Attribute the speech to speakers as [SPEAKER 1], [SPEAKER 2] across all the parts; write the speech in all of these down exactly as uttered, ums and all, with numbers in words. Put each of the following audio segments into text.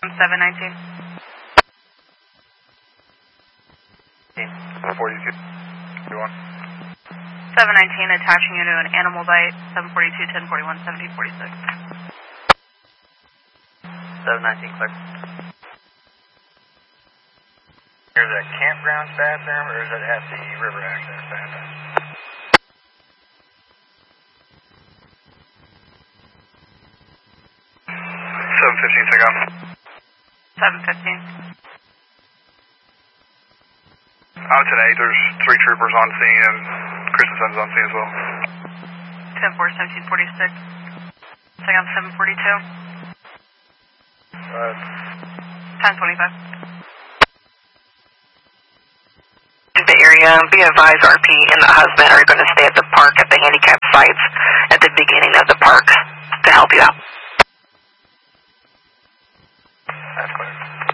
[SPEAKER 1] seven nineteen.
[SPEAKER 2] forty-two. You want?
[SPEAKER 1] seven nineteen attaching you to an animal bite. seven forty-two, ten forty-one, seventy forty-six.
[SPEAKER 2] seven nineteen, clear. Is that campground bathroom or is it at the river access bathroom? seven fifteen, take off.
[SPEAKER 1] seven fifteen.
[SPEAKER 2] Out today, there's three troopers on scene and Christensen's on scene as well.
[SPEAKER 1] ten four, seventeen forty-six. Take off seven forty-two.
[SPEAKER 2] Uh,
[SPEAKER 1] ten twenty-five.
[SPEAKER 3] The area, be advised, R P and the husband are going to stay at the park at the handicap sites at the beginning of the park to help you out.
[SPEAKER 2] That's clear.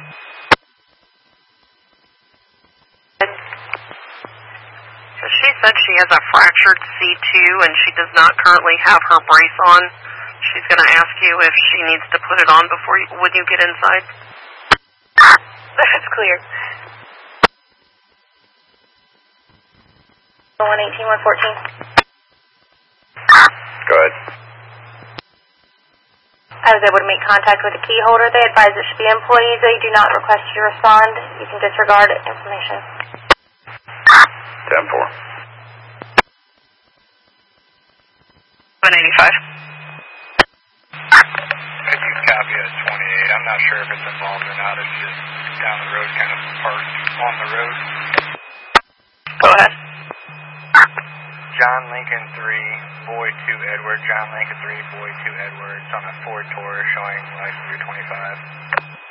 [SPEAKER 3] So she said she has a fractured C two and she does not currently have her brace on. She's going to ask you if she needs to put it on before you, when you get inside. That's clear.
[SPEAKER 4] one eighteen, one fourteen.
[SPEAKER 2] Go ahead.
[SPEAKER 4] I was able to make contact with the key holder. They advise it should be employees. They do not request you to respond. You can disregard information.
[SPEAKER 2] ten four.
[SPEAKER 3] seven eighty-five.
[SPEAKER 2] If you copy at twenty-eight, I'm not sure if it's involved or not. It's just down the road, kind of parked on the road.
[SPEAKER 3] Go ahead.
[SPEAKER 2] John Lincoln three, Boy two Edward. John Lincoln three, Boy two Edward. It's on a Ford Taurus showing license three twenty-five.